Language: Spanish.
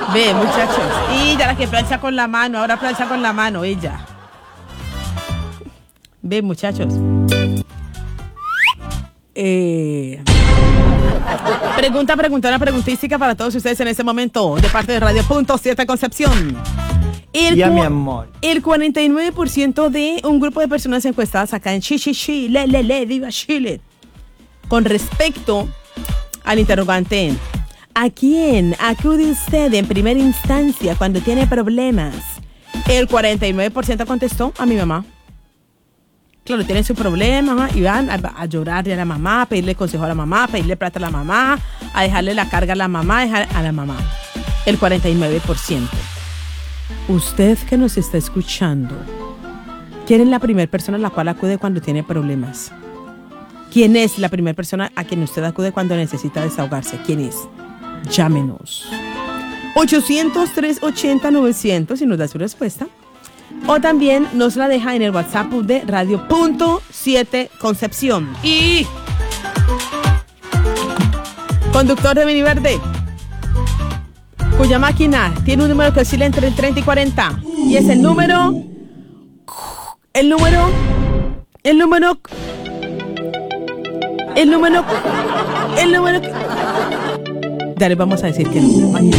Ve, muchachos. Y ya la que plancha con la mano, ahora plancha con la mano, ella. Ve, muchachos. Una preguntística para todos ustedes en este momento, de parte de Radio Punto 7 Concepción. Mi amor. El 49% de un grupo de personas encuestadas acá en viva Chile, con respecto al interrogante, ¿a quién acude usted en primera instancia cuando tiene problemas? El 49% contestó a mi mamá. Claro, tienen su problema y van a llorarle a la mamá, a pedirle consejo a la mamá, a pedirle plata a la mamá, a dejarle la carga a la mamá, El 49%. Usted que nos está escuchando, ¿quién es la primera persona a la cual acude cuando tiene problemas? ¿Quién es la primera persona a quien usted acude cuando necesita desahogarse? ¿Quién es? Llámenos. 800-380-900 y nos da su respuesta. O también nos la deja en el WhatsApp de Radio Punto 7 Concepción. Y conductor de Mini Verde, cuya máquina tiene un número que oscila entre el 30 y 40. Y es el número. Dale, vamos a decir que no.